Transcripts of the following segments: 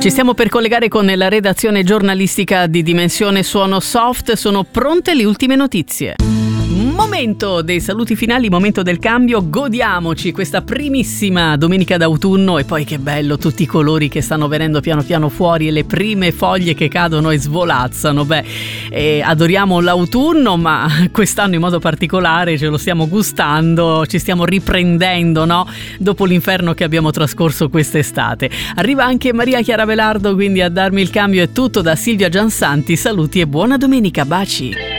Ci stiamo per collegare con la redazione giornalistica di Dimensione Suono Soft. Sono pronte le ultime notizie. Momento dei saluti finali, momento del cambio. Godiamoci questa primissima domenica d'autunno e poi che bello tutti i colori che stanno venendo piano piano fuori e le prime foglie che cadono e svolazzano. Adoriamo l'autunno, ma quest'anno in modo particolare ce lo stiamo gustando, ci stiamo riprendendo, no? Dopo l'inferno che abbiamo trascorso quest'estate. Arriva anche Maria Chiara Belardo, quindi a darmi il cambio è tutto da Silvia Giansanti. Saluti e buona domenica, baci.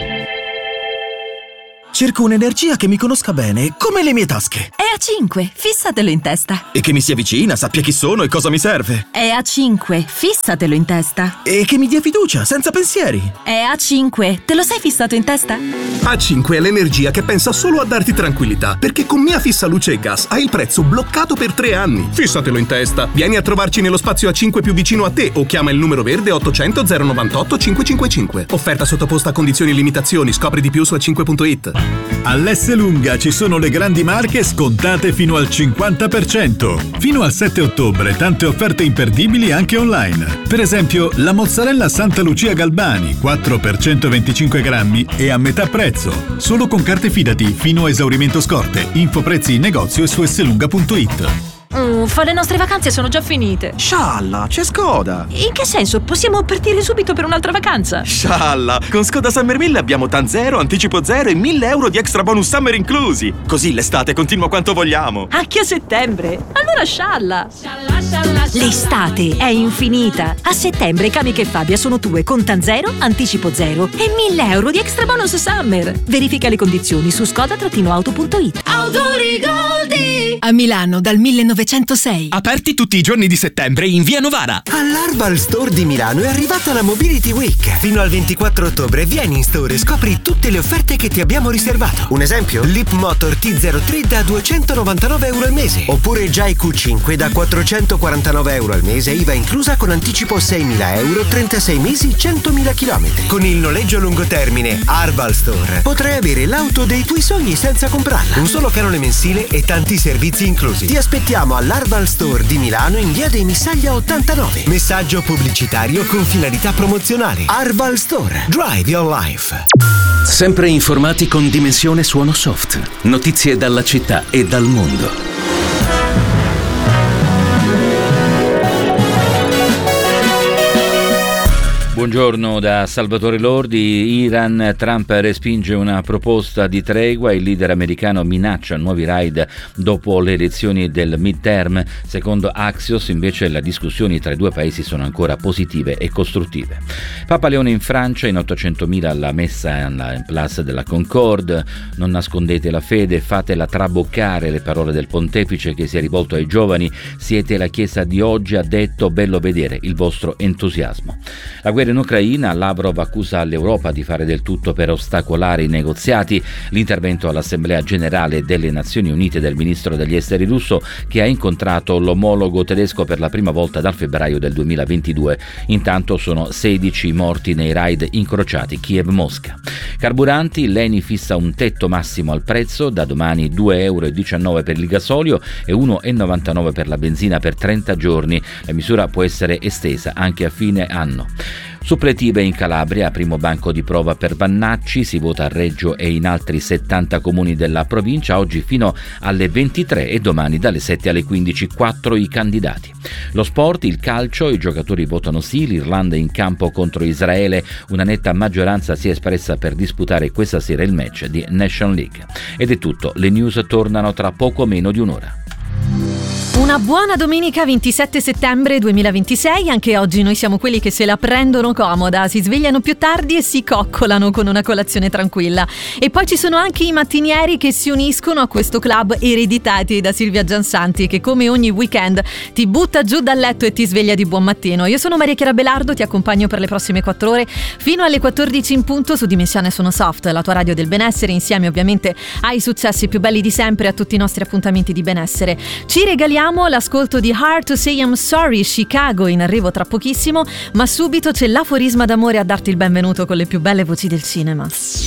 Cerco un'energia che mi conosca bene, come le mie tasche. È A5, fissatelo in testa. E che mi sia vicina, sappia chi sono e cosa mi serve. È A5, fissatelo in testa. E che mi dia fiducia, senza pensieri. È A5, te lo sei fissato in testa? A5 è l'energia che pensa solo a darti tranquillità, perché con Mia Fissa Luce e Gas hai il prezzo bloccato per 3 anni. Fissatelo in testa. Vieni a trovarci nello spazio A5 più vicino a te o chiama il numero verde 800 098 555. Offerta sottoposta a condizioni e limitazioni. Scopri di più su a5.it. All'Esselunga ci sono le grandi marche scontate fino al 50%. Fino al 7 ottobre tante offerte imperdibili anche online. Per esempio la mozzarella Santa Lucia Galbani 4 per 125 grammi e a metà prezzo. Solo con carte Fidati fino a esaurimento scorte. Info prezzi in negozio e su esselunga.it. Le nostre vacanze sono già finite. Scialla, c'è Skoda. In che senso? Possiamo partire subito per un'altra vacanza? Scialla, con Skoda Summer 1000 abbiamo TAN 0, anticipo 0 e 1.000 euro di extra bonus summer inclusi. Così l'estate continua quanto vogliamo. Anche a settembre? Allora scialla. L'estate è infinita. A settembre Camica e Fabia sono tue con TAN 0, anticipo 0 e 1.000 euro di extra bonus summer. Verifica le condizioni su skoda-auto.it. Autorigoldi! A Milano dal 1906. Aperti tutti i giorni di settembre in via Novara. All'Arval Store di Milano è arrivata la Mobility Week. Fino al 24 ottobre vieni in store e scopri tutte le offerte che ti abbiamo riservato. Un esempio? Leap Motor T03 da 299 euro al mese. Oppure Jai Q5 da 449 euro al mese, IVA inclusa con anticipo 6.000 euro, 36 mesi, 100.000 km. Con il noleggio a lungo termine Arval Store potrai avere l'auto dei tuoi sogni senza comprarla. Un solo canone mensile e tanti servizi inclusi. Ti aspettiamo all'Arval Store di Milano in via dei Missaglia 89. Messaggio pubblicitario con finalità promozionale. Arval Store. Drive your life. Sempre informati con Dimensione Suono Soft. Notizie dalla città e dal mondo. Buongiorno da Salvatore Lordi. Iran, Trump respinge una proposta di tregua, il leader americano minaccia nuovi raid dopo le elezioni del midterm. Secondo Axios invece le discussioni tra i due paesi sono ancora positive e costruttive. Papa Leone in Francia, in 800.000 alla messa in Place de la Concorde. Non nascondete la fede, fatela traboccare, le parole del pontefice che si è rivolto ai giovani. Siete la Chiesa di oggi, ha detto, bello vedere il vostro entusiasmo. La guerra in Ucraina, Lavrov accusa l'Europa di fare del tutto per ostacolare i negoziati. L'intervento all'Assemblea Generale delle Nazioni Unite del ministro degli esteri russo, che ha incontrato l'omologo tedesco per la prima volta dal febbraio del 2022. Intanto sono 16 morti nei raid incrociati Kiev-Mosca. Carburanti, l'ENI fissa un tetto massimo al prezzo, da domani 2,19 euro per il gasolio e 1,99 per la benzina per 30 giorni. La misura può essere estesa anche a fine anno. Suppletive in Calabria, primo banco di prova per Vannacci, si vota a Reggio e in altri 70 comuni della provincia, oggi fino alle 23 e domani dalle 7 alle 15, 4 i candidati. Lo sport, il calcio, i giocatori votano sì, l'Irlanda in campo contro Israele, una netta maggioranza si è espressa per disputare questa sera il match di Nation League. Ed è tutto, le news tornano tra poco meno di un'ora. Una buona domenica 27 settembre 2026, anche oggi noi siamo quelli che se la prendono comoda, si svegliano più tardi e si coccolano con una colazione tranquilla. E poi ci sono anche i mattinieri che si uniscono a questo club ereditati da Silvia Giansanti, che come ogni weekend ti butta giù dal letto e ti sveglia di buon mattino. Io sono Maria Chiara Belardo, ti accompagno per le prossime 4 ore fino alle 14 in punto su Dimensione Suono Soft, la tua radio del benessere, insieme ovviamente ai successi più belli di sempre, a tutti i nostri appuntamenti di benessere. Ci regaliamo l'ascolto di Hard to Say I'm Sorry, Chicago, in arrivo tra pochissimo, ma subito c'è l'aforisma d'amore a darti il benvenuto con le più belle voci del cinema.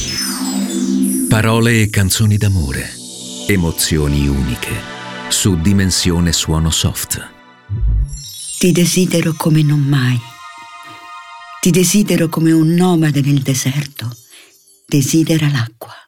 Parole e canzoni d'amore, emozioni uniche, su Dimensione Suono Soft. Ti desidero come non mai. Ti desidero come un nomade nel deserto desidera l'acqua.